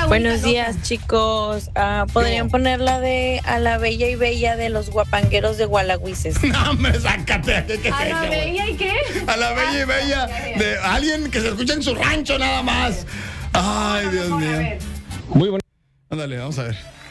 Buenos días, chicos. ¿Podrían poner la de A la Bella y Bella de los guapangueros de Gualahuises? No, hombre, sácate. ¿Qué ¿A la bella y qué? A la Bella y Bella de alguien que se escucha en su rancho nada más. Ay, Dios mío. A ver. Muy bueno. Ándale, vamos a ver.